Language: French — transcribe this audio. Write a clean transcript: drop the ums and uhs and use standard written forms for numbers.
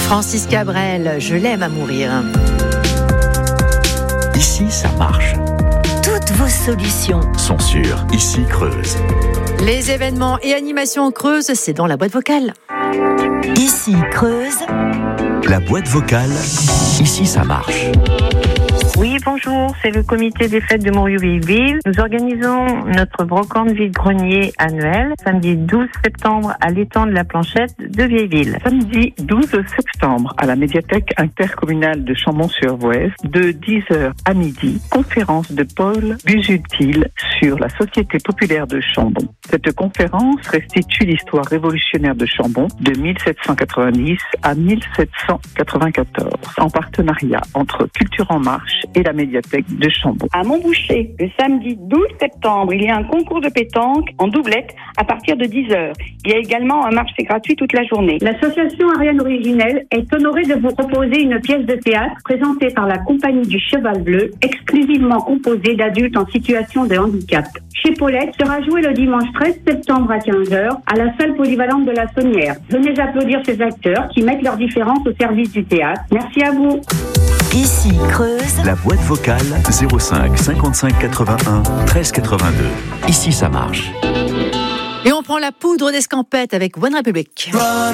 Francis Cabrel, je l'aime à mourir. Ici, ça marche. Toutes vos solutions Sont sur Ici Creuse. Les événements et animations en Creuse, c'est dans la boîte vocale. Ici Creuse. La boîte vocale, Ici, ça marche. Oui, bonjour, c'est le comité des fêtes de Montlieu-Vieilleville. Nous organisons notre brocante vide-grenier annuel samedi 12 septembre à l'étang de la Planchette de Vieilleville. Samedi 12 septembre à la médiathèque intercommunale de Chambon-sur-Voueize de 10h à midi, conférence de Paul Busutil sur la Société populaire de Chambon. Cette conférence restitue l'histoire révolutionnaire de Chambon de 1790 à 1794 en partenariat entre Culture en Marche et la médiathèque de Chambon. À Montboucher, le samedi 12 septembre, il y a un concours de pétanque en doublette à partir de 10h. Il y a également un marché gratuit toute la journée. L'association Ariane Originelle est honorée de vous proposer une pièce de théâtre présentée par la compagnie du Cheval Bleu, exclusivement composée d'adultes en situation de handicap. Chez Paulette sera jouée le dimanche 13 septembre à 15h à la salle polyvalente de la Saunière. Venez applaudir ces acteurs qui mettent leur différence au service du théâtre. Merci à vous. Ici Creuse. La boîte vocale 05 55 81 13 82. Ici, ça marche. Et on prend la poudre d'escampette avec One Republic. Run